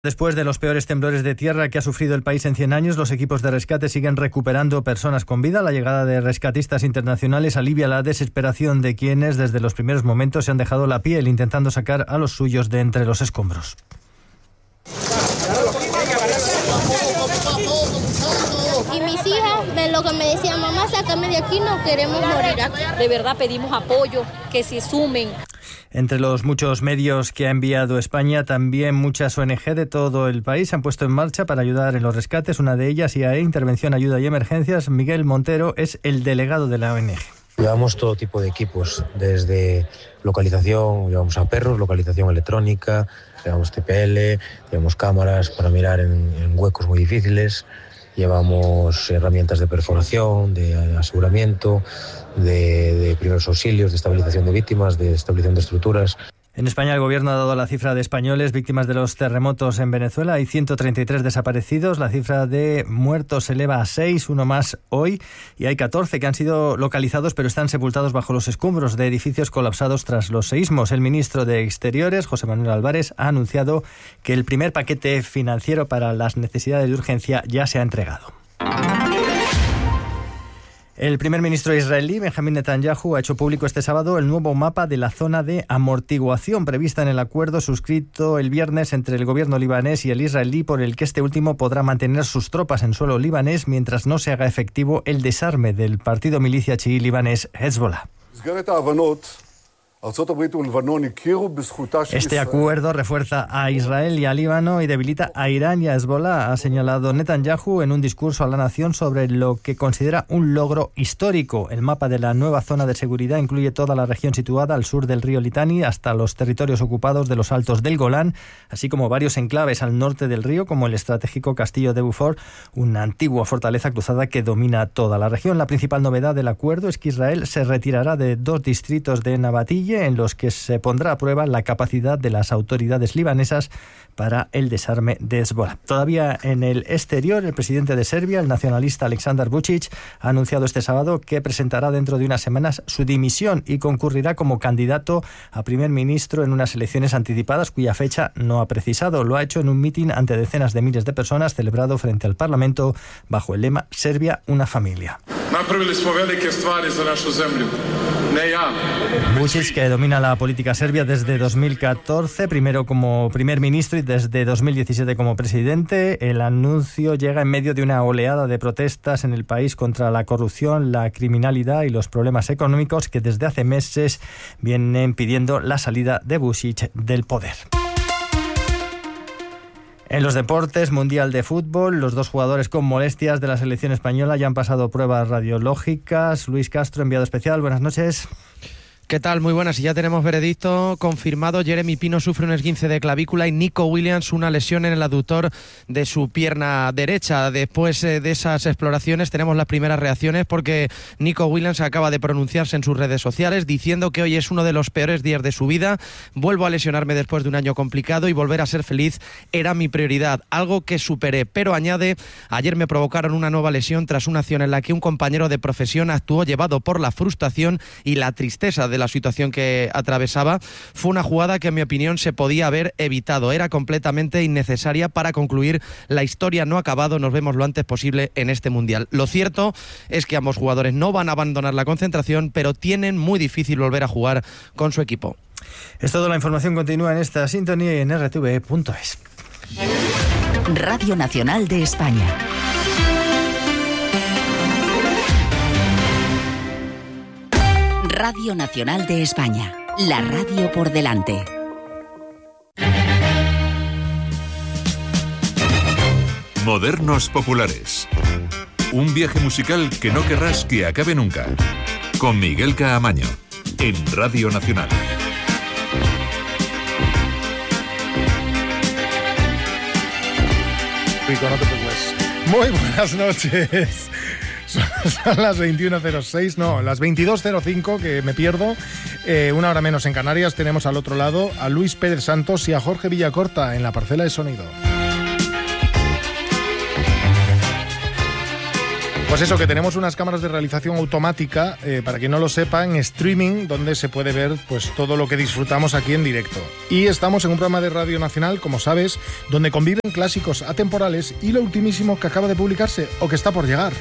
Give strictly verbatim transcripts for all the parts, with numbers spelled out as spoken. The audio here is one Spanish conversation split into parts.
Después de los peores temblores de tierra que ha sufrido el país en cien años, los equipos de rescate siguen recuperando personas con vida. La llegada de rescatistas internacionales alivia la desesperación de quienes desde los primeros momentos se han dejado la piel intentando sacar a los suyos de entre los escombros. Y mis hijas, de lo que me decían, mamá, sácame de aquí, no queremos morir aquí. De verdad pedimos apoyo, que se sumen. Entre los muchos medios que ha enviado España, también muchas O N Ge de todo el país se han puesto en marcha para ayudar en los rescates. Una de ellas, I A E, Intervención, Ayuda y Emergencias. Miguel Montero es el delegado de la O N Ge. Llevamos todo tipo de equipos, desde localización, llevamos a perros, localización electrónica, llevamos T P L, llevamos cámaras para mirar en, en huecos muy difíciles, llevamos herramientas de perforación, de aseguramiento, de, de primeros auxilios, de estabilización de víctimas, de estabilización de estructuras. En España el gobierno ha dado la cifra de españoles víctimas de los terremotos en Venezuela. Hay ciento treinta y tres desaparecidos. La cifra de muertos se eleva a seis, uno más hoy. Y hay catorce que han sido localizados pero están sepultados bajo los escombros de edificios colapsados tras los seísmos. El ministro de Exteriores, José Manuel Álvarez, ha anunciado que el primer paquete financiero para las necesidades de urgencia ya se ha entregado. El primer ministro israelí, Benjamín Netanyahu, ha hecho público este sábado el nuevo mapa de la zona de amortiguación prevista en el acuerdo suscrito el viernes entre el gobierno libanés y el israelí, por el que este último podrá mantener sus tropas en suelo libanés mientras no se haga efectivo el desarme del partido milicia chií libanés Hezbollah. Este acuerdo refuerza a Israel y a Líbano y debilita a Irán y a Hezbollah, ha señalado Netanyahu en un discurso a la nación sobre lo que considera un logro histórico. El mapa de la nueva zona de seguridad incluye toda la región situada al sur del río Litani hasta los territorios ocupados de los Altos del Golán, así como varios enclaves al norte del río, como el estratégico castillo de Beaufort, una antigua fortaleza cruzada que domina toda la región. La principal novedad del acuerdo es que Israel se retirará de dos distritos de Nabatille, en los que se pondrá a prueba la capacidad de las autoridades libanesas para el desarme de Hezbollah. Todavía en el exterior, el presidente de Serbia, el nacionalista Aleksandar Vučić, ha anunciado este sábado que presentará dentro de unas semanas su dimisión y concurrirá como candidato a primer ministro en unas elecciones anticipadas cuya fecha no ha precisado. Lo ha hecho en un mitin ante decenas de miles de personas celebrado frente al Parlamento bajo el lema Serbia, una familia. Vučić, que domina la política serbia desde dos mil catorce, primero como primer ministro y desde dos mil diecisiete como presidente. El anuncio llega en medio de una oleada de protestas en el país contra la corrupción, la criminalidad y los problemas económicos que desde hace meses vienen pidiendo la salida de Vučić del poder. En los deportes, Mundial de Fútbol, los dos jugadores con molestias de la selección española ya han pasado pruebas radiológicas. Luis Castro, enviado especial, buenas noches. ¿Qué tal? Muy buenas. Y ya tenemos veredicto confirmado. Jeremy Pino sufre un esguince de clavícula y Nico Williams una lesión en el aductor de su pierna derecha. Después de esas exploraciones tenemos las primeras reacciones, porque Nico Williams acaba de pronunciarse en sus redes sociales diciendo que hoy es uno de los peores días de su vida. Vuelvo a lesionarme después de un año complicado y volver a ser feliz era mi prioridad, algo que superé. Pero añade, ayer me provocaron una nueva lesión tras una acción en la que un compañero de profesión actuó llevado por la frustración y la tristeza de la situación que atravesaba. Fue una jugada que en mi opinión se podía haber evitado, era completamente innecesaria para concluir. La historia no ha acabado, nos vemos lo antes posible en este Mundial. Lo cierto es que ambos jugadores no van a abandonar la concentración, pero tienen muy difícil volver a jugar con su equipo. Es todo, la información continúa en esta sintonía y en R T V punto es. Radio Nacional de España. Radio Nacional de España, la radio por delante. Modernos populares. Un viaje musical que no querrás que acabe nunca. Con Miguel Caamaño, en Radio Nacional. Muy buenas noches. Son las veintiuno cero seis, no, las veintidós cero cinco, que me pierdo. Eh, una hora menos en Canarias. Tenemos al otro lado a Luis Pérez Santos y a Jorge Villacorta en la parcela de sonido. Pues eso, que tenemos unas cámaras de realización automática, eh, para quien no lo sepa, en streaming, donde se puede ver pues todo lo que disfrutamos aquí en directo. Y estamos en un programa de Radio Nacional, como sabes, donde conviven clásicos atemporales y lo ultimísimo que acaba de publicarse o que está por llegar.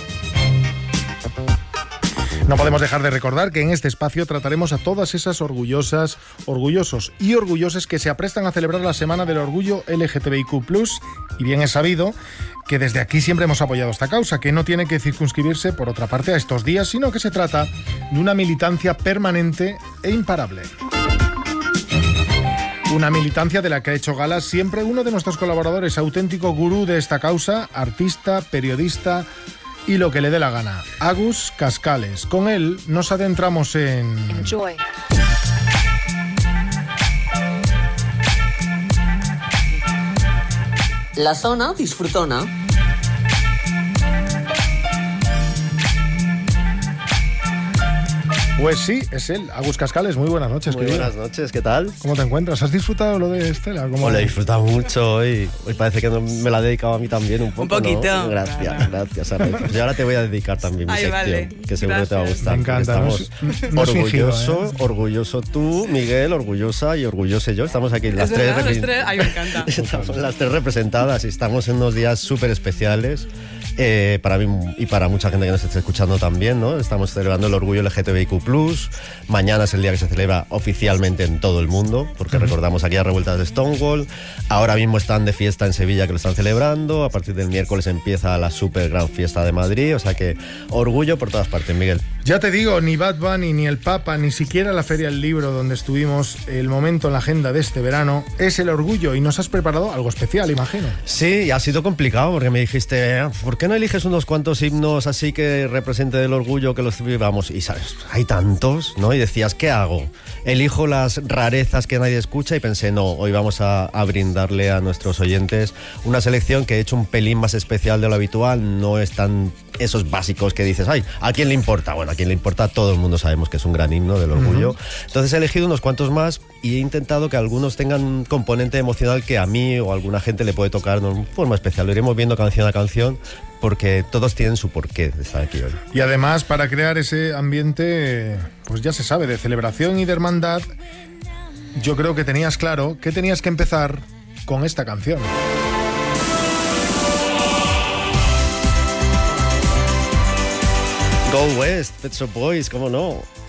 No podemos dejar de recordar que en este espacio trataremos a todas esas orgullosas, orgullosos y orgullosas que se aprestan a celebrar la Semana del Orgullo L G T B I Q plus, y bien es sabido que desde aquí siempre hemos apoyado esta causa, que no tiene que circunscribirse, por otra parte, a estos días, sino que se trata de una militancia permanente e imparable. Una militancia de la que ha hecho gala siempre uno de nuestros colaboradores, auténtico gurú de esta causa, artista, periodista y lo que le dé la gana, Agus Cascales. Con él nos adentramos en... Enjoy. La zona disfrutona. Pues sí, es él, Agus Cascales. Muy buenas noches, Muy querido. buenas noches, ¿qué tal? ¿Cómo te encuentras? ¿Has disfrutado lo de Estela? ¿Cómo... Oh, lo he disfrutado mucho hoy. Hoy parece que no me la ha dedicado a mí también un poco, Un poquito. ¿no? Gracias, gracias. Arraiz. Pues yo ahora te voy a dedicar también mi Ay, sección, vale. que seguro Gracias. te va a gustar. Me encanta, porque no estamos es- no es fingido, orgulloso, ¿eh? orgulloso tú, Miguel, orgullosa y orgulloso yo. Estamos aquí las ¿Es tres, verdad? Los repre- tres. Ay, me encanta. estamos las tres representadas y estamos en unos días súper especiales. Eh, para mí y para mucha gente que nos esté escuchando también, ¿no? Estamos celebrando el orgullo L G T B I Q plus. Mañana es el día que se celebra oficialmente en todo el mundo, porque recordamos aquellas revueltas de Stonewall. Ahora mismo están de fiesta en Sevilla, que lo están celebrando. A partir del miércoles empieza la super gran fiesta de Madrid. O sea que orgullo por todas partes, Miguel. Ya te digo, ni Bad Bunny, ni el Papa, ni siquiera la Feria del Libro, donde estuvimos, el momento en la agenda de este verano, es el orgullo. Y nos has preparado algo especial, imagino. Sí, ha sido complicado porque me dijiste, ¿por qué no eliges unos cuantos himnos así que representen el orgullo que los vivamos? Y sabes, hay tantos, ¿no? Y decías, ¿qué hago? Elijo las rarezas que nadie escucha y pensé, no, hoy vamos a, a brindarle a nuestros oyentes una selección que he hecho un pelín más especial de lo habitual. No están esos básicos que dices, ay, ¿a quién le importa? Bueno, a quién le importa, todo el mundo sabemos que es un gran himno del orgullo. Uh-huh. Entonces he elegido unos cuantos más y he intentado que algunos tengan un componente emocional que a mí o a alguna gente le puede tocar de una forma especial. Lo iremos viendo canción a canción, porque todos tienen su porqué de estar aquí hoy. Y además, para crear ese ambiente, pues ya se sabe, de celebración y de hermandad, yo creo que tenías claro que tenías que empezar con esta canción. Go West, Pet Shop Boys, ¿cómo no?